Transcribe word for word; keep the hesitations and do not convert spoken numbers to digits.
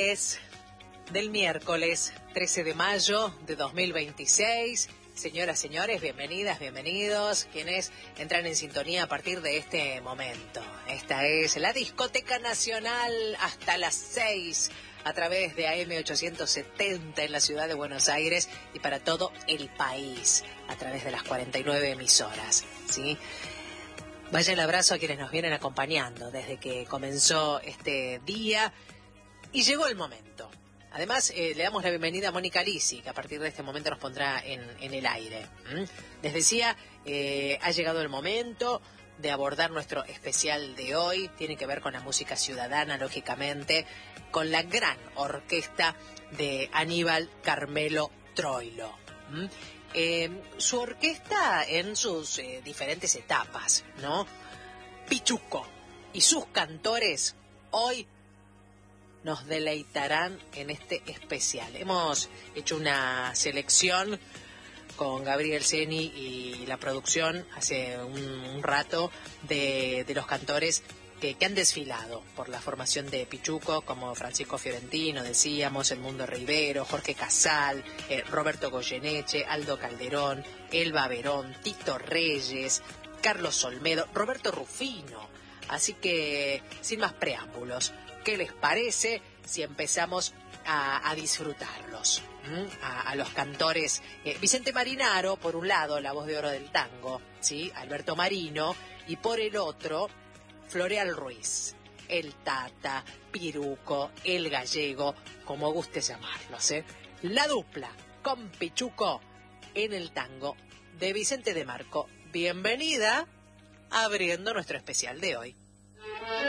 jueves del miércoles trece de mayo de dos mil veintiséis. Señoras, señores, bienvenidas, bienvenidos, quienes entran en sintonía a partir de este momento. Esta es la Discoteca Nacional hasta las seis a través de A M ochocientos setenta en la ciudad de Buenos Aires y para todo el país a través de las cuarenta y nueve emisoras, ¿sí? Vaya el abrazo a quienes nos vienen acompañando desde que comenzó este día y llegó el momento. Además, eh, le damos la bienvenida a Mónica Lisi, que a partir de este momento nos pondrá en, en el aire. ¿Mm? Les decía, eh, ha llegado el momento de abordar nuestro especial de hoy. Tiene que ver con la música ciudadana, lógicamente, con la gran orquesta de Aníbal Carmelo Troilo. ¿Mm? Eh, su orquesta en sus eh, diferentes etapas, ¿no? Pichuco y sus cantores hoy nos deleitarán en este especial. Hemos hecho una selección con Gabriel Ceni y la producción hace un, un rato de, de los cantores que, que han desfilado por la formación de Pichuco, como Francisco Fiorentino, decíamos, Edmundo Rivero, Jorge Casal, eh, Roberto Goyeneche, Aldo Calderón, Elba Verón, Tito Reyes, Carlos Olmedo, Roberto Rufino. Así que, sin más preámbulos, ¿qué les parece si empezamos a, a disfrutarlos? ¿Mm? A, a los cantores, eh, Vicente Marinaro, por un lado, la voz de oro del tango, ¿sí? Alberto Marino, y por el otro, Floreal Ruiz, el Tata, Piruco, el Gallego, como guste llamarlos, ¿eh? La dupla con Pichuco en el tango de Vicente de Marco. Bienvenida, abriendo nuestro especial de hoy.